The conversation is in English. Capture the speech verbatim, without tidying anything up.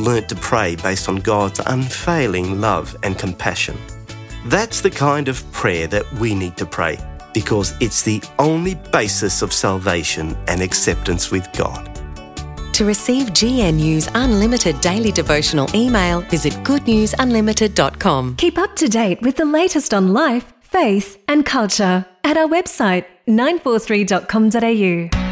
learnt to pray based on God's unfailing love and compassion. That's the kind of prayer that we need to pray, because it's the only basis of salvation and acceptance with God. To receive G N U's unlimited daily devotional email, visit good news unlimited dot com. Keep up to date with the latest on life, faith and culture at our website nine four three dot com dot a u.